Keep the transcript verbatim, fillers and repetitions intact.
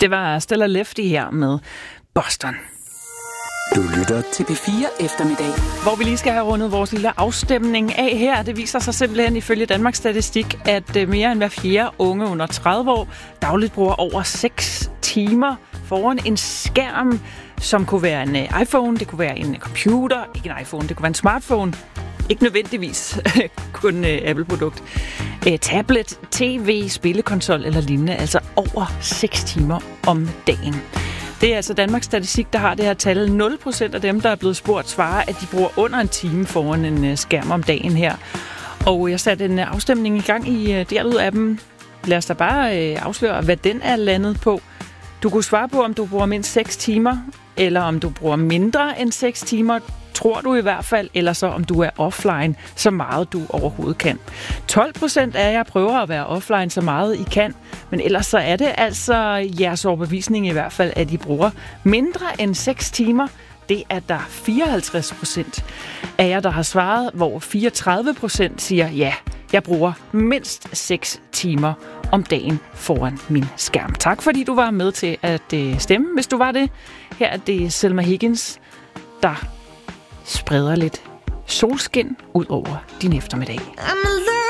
Det var Stella Lefty her med Boston. Du lytter til P fire Eftermiddag. Hvor vi lige skal have rundet vores lille afstemning af her. Det viser sig simpelthen ifølge Danmarks Statistik, at mere end hver fjerde unge under tredive år dagligt bruger over seks timer foran en skærm, som kunne være en iPhone, det kunne være en computer, ikke en iPhone, det kunne være en smartphone. Ikke nødvendigvis kun Apple-produkt. Tablet, tv, spillekonsol eller lignende, altså over seks timer om dagen. Det er altså Danmarks Statistik, der har det her tal. nul procent af dem, der er blevet spurgt, svarer, at de bruger under en time foran en skærm om dagen her. Og jeg satte en afstemning i gang i Derlyd-appen. Lad os da bare afsløre, hvad den er landet på. Du kunne svare på, om du bruger mindst seks timer, eller om du bruger mindre end seks timer, tror du i hvert fald, eller så om du er offline så meget du overhovedet kan. tolv procent af jer prøver at være offline så meget I kan, men ellers så er det altså jeres overbevisning i hvert fald, at I bruger mindre end seks timer. Det er der fireoghalvtreds procent af jer, der har svaret, hvor fireogtredive procent siger, ja, jeg bruger mindst seks timer om dagen foran min skærm. Tak fordi du var med til at stemme, hvis du var det. Her er det Selma Higgins, der spreder lidt solskin ud over din eftermiddag.